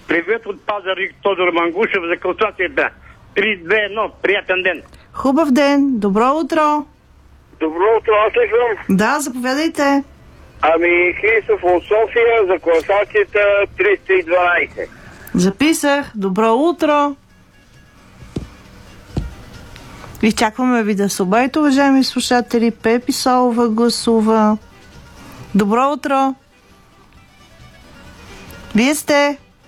Привет от Пазарик, Тодор Мангушев за класацията. 3-2-1. Приятен ден. Хубав ден. Добро утро. Добро утро, аз ли съм? Да, заповядайте. Ами, Христов от София за класацията 312. Записах. Добро утро. Изчакваме ви да се обадите, уважаеми слушатели. Пепи Солова гласува. Добро утро. Вие сте